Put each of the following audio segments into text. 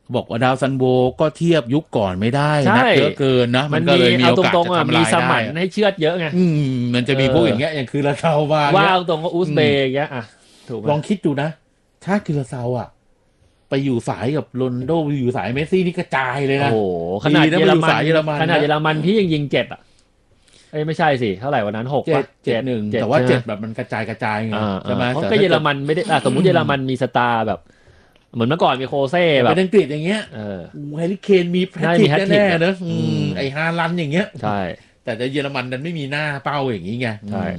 บอกว่าดาวซันโวก็เทียบยุคก่อนไม่ได้นักเยอะเกินนะมันก็เลยมีโอกาสจะทำลายได้มีสมั่นให้เชือดเยอะไงมันจะมีพวกอย่างเงี้ยอย่างคือละเซาว่าตรงก็อุซเบย์อย่างเงี้ยอ่ะถูกลองคิดดูนะถ้าคือละเซาอ่ะไปอยู่สายกับโรนลโดอยู่สายเมสซี่นี่กระจายเลยนะโอ้ขนาดเยอรมันพี่ยังยิง7อ่ะไม่ใช่สิเท่าไหร่วันนั้น6ป่ะ 7-1แต่ว่า7แบบมันกระจายไงใช่ไหมเพราะก็เยอรมันไม่ได้สมมุติเยอรมันมีสตาร์แบบเหมือนเมื่อก่อนมีโคเซ่แบบเป็นอังกฤษอย่างเงี้ยแฮร์รี่เคนมีแฮตทริกแน่ๆนะไอ้ฮาลันอย่างเงี้ยใช่แต่เยอรมันนั้นไม่มีหน้าเป้าอย่างงี้ไงใช่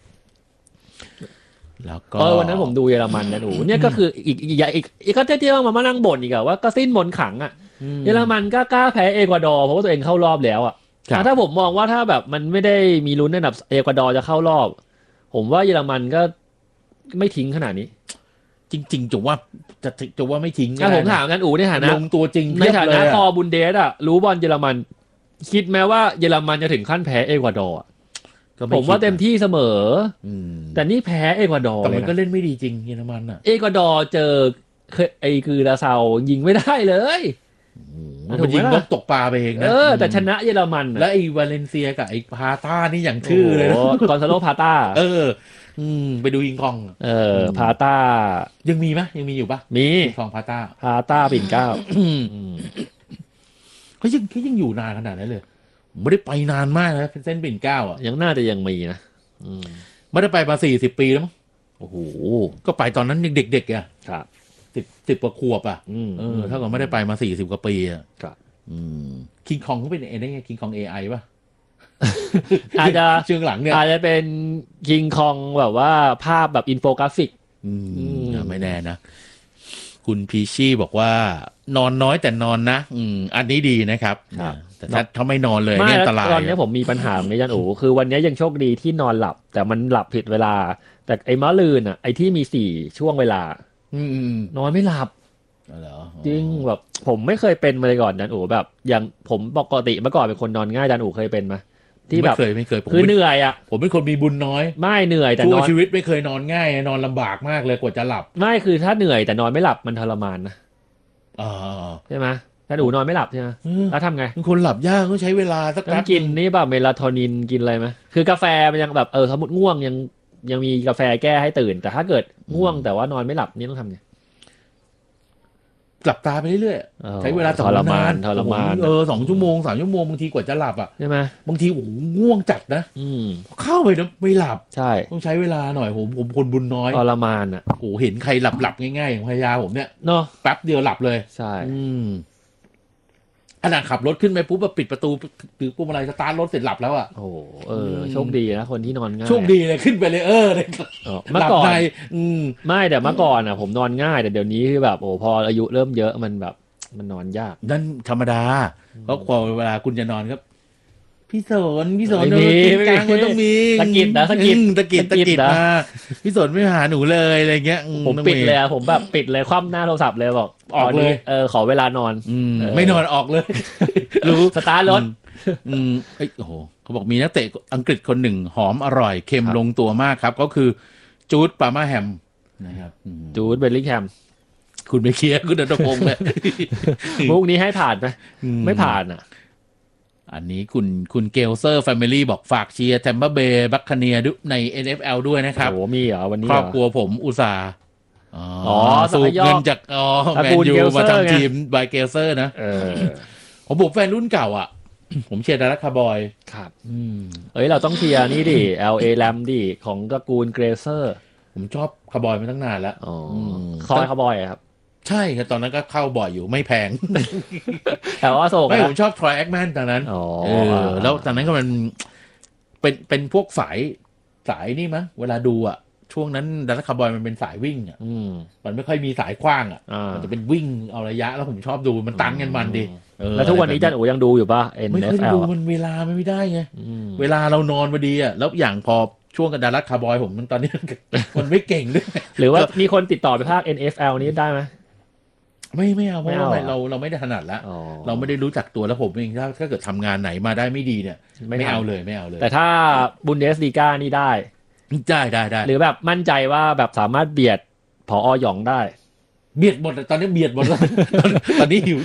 แล้วก็วันนั้นผมดูเยอรมันนะเนี่ยก็คืออีกก็ที่ว่ามานั่งบ่นอีกอะว่าก็สิ้นมนต์ขลังอะเยอรมันก็กล้าแพ้เอกวาดอร์เพราะว่าตัวเองเข้ารอบแล้วอะถ้าผมมองว่าถ้าแบบมันไม่ได้มีลุ้นในระดับเอกวาดอร์จะเข้ารอบผมว่าเยอรมันก็ไม่ทิ้งขนาดนี้จริงๆจะว่าไม่ทิ้งถ้าผมถามกันในฐานะลงตัวจริงในฐานะคอบุนเดสอะรู้บอลเยอรมันคิดแม้ว่าเยอรมันจะถึงขั้นแพ้เอกวาดอร์ผมว่าเต็มที่เสมอแต่นี่แพ้เอกวาดอร์แต่มันก็เล่นไม่ดีจริงเยอรมันอ่ะเอกวาดอร์เจอคือลาเซายิงไม่ได้เลยมันยิงนกตกปลาไปเองนะแต่ชนะเยอรมันแล้วไอ้วาเลนเซียกับไอ้พาต้านี่อย่างชื่อเลยนะกอนซาโลพาต้าไปดูยิงคองพาต้ายังมีไหมยังมีอยู่ปะมีคองพาต้าปิ่นเกล้าเขายังอยู่นานขนาดนั้นเลยไม่ได้ไปนานมากนะเส้นปิ่นเกล้าอ่ะยังน่าจะยังมีนะไม่ได้ไปมา40 ปีแล้วมั้งโอ้โหก็ไปตอนนั้นยังเด็กๆอ่ะครับ 10 กว่าขวบอ่ะเท่ากับไม่ได้ไปมา40 กว่าปีอ่ะครับคิงคองเขาเป็นได้ไงคิงคอง AI ป่ะอาจจะเชิงหลังเนี่ยอาจจะเป็นคิงคองแบบว่าภาพแบบอินโฟกราฟิกไม่แน่นะคุณพีชี่บอกว่านอนน้อยแต่นอนนะอันนี้ดีนะครับแต่ถ้าไม่นอนเลยเนี่ยอันตรายตอนนี้ผมมีปัญหาไม่ยันคือวันนี้ยังโชคดีที่นอนหลับแต่มันหลับผิดเวลาแต่ไอ้มะรืนอ่ะไอ้ที่มี4ช่วงเวลานอนไม่หลับจริงแบบผมไม่เคยเป็นมาเลยก่อนจันแบบอย่างผมปกติเมื่อก่อนเป็นคนนอนง่ายจันเคยเป็นไหมที่แบบไม่เคยคือเหนื่อยอ่ะผมเป็นคนมีบุญน้อยไม่เหนื่อยแต่นอนชีวิตไม่เคยนอนง่ายนอนลำบากมากเลยกว่าจะหลับไม่คือถ้าเหนื่อยแต่นอนไม่หลับมันทรมานนะใช่ไหมถ้านอนไม่หลับใช่ไหมแล้วทำไงคนหลับยากต้องใช้เวลาสักแป๊บกินนี่แบบเมลาโทนินกินอะไรไหมคือกาแฟมันยังแบบสมมติง่วงยังมีกาแฟแก้ให้ตื่นแต่ถ้าเกิดง่วงแต่ว่านอนไม่หลับนี่ต้องทำไงหลับตาไปเรื่อยๆใช้เวลาทรมาน 2 ชั่วโมง3 ชั่วโมงบางทีกว่าจะหลับอ่ะใช่ไหมบางทีโอ้โหง่วงจัดนะเข้าไปนะไม่หลับใช่ต้องใช้เวลาหน่อยผมคนบุญน้อยทรมานอ่ะโอ้เห็นใครหลับง่ายๆอย่างพยาผมเนี่ยเนาะแป๊บเดียวหลับเลยใช่ขนาดขับรถขึ้นไปปุ๊บปิดประตูถือพวงมาลัยสตาร์ทรถเสร็จหลับแล้วอ่ะโอ้โชคดีนะคนที่นอนง่ายโชคดีเลยขึ้นไปเลยเมื่อก่อนไม่แต่เมื่อก่อนอ่ะผมนอนง่ายแต่เดี๋ยวนี้คือแบบพออายุเริ่มเยอะมันแบบมันนอนยากนั่นธรรมดาเพราะพอเวลาคุณจะนอนครับพี่สนกลางมันต้องมีตะกิดมาพี่สนไม่หาหนูเลยอะไรเงี้ยผมปิดเลยผมแบบปิดเลยคว่ำหน้าโทรศัพท์เลยบอกออกเลยขอเวลานอนไม่นอนออกเลยรู้สตาร์ทรถโอ้โหเขาบอกมีนักเตะอังกฤษคนหนึ่งหอมอร่อยเค็มลงตัวมากครับก็คือจูดปามาแฮมนะครับจูดเบลลิงแฮมคุณไปเคลียร์คุณณัฐพงษ์เลยมุกนี้ให้ผ่านไหมไม่ผ่านอ่ะอันนี้คุณเกลเซอร์แฟมิลี่บอกฝากเชียร์แทมเปอร์เบย์บัคคาเนียใน NFL ด้วยนะครับโอ้มีเหรอวันนี้ครอบครัวผมอุตส่าห์สูบเงินจากแมนยูมาทำทีมบายเกลเซอร์นะผมแฟนรุ่นเก่าอ่ะผมเชียร์ดารัสคาร์บอยครับเราต้องเชียร์นี่ดิ LA Ram ดิของตระกูลเกรเซอร์ผมชอบคาร์บอยมาตั้งนานแล้วคอยคาร์บอยครับใช่ครับตอนนั้นก็เข้าบ่อยอยู่ไม่แพงแต่ว่าโศกไม่ผมชอบทรอยแอคแมนตอนนั้นแล้วตอนนั้นก็มันเป็นพวกสายนี่มั้งเวลาดูอ่ะช่วงนั้นดัตคาร์บอยมันเป็นสายวิ่งอ่ะมันไม่ค่อยมีสายกว้างอ่ะมันจะเป็นวิ่งเอาระยะแล้วผมชอบดูมันตันกันมันดีแล้วทุกวันนี้จันอูยังดูอยู่ป่ะ NFL ไม่เคยดูมันเวลาไม่ได้ไงเวลาเรานอนพอดีอ่ะแล้วอย่างพอช่วงกับดัตคาร์บอยผมมันตอนนี้มันไม่เก่งด้วยหรือว่ามีคนติดต่อไปภาค NFL นี้ได้ไหมไม่เอาเพราะว่าเราไม่ได้ถนัดแล้วเราไม่ได้รู้จักตัวแล้วผมเองถ้าเกิดทำงานไหนมาได้ไม่ดีเนี่ยไม่เอาเลยแต่ถ้าบุนเดสลีกานี่ได้หรือแบบมั่นใจว่าแบบสามารถเบียดผอ.หยองได้เบียดหมดตอนนี้เบียดหมดตอนนี้หิว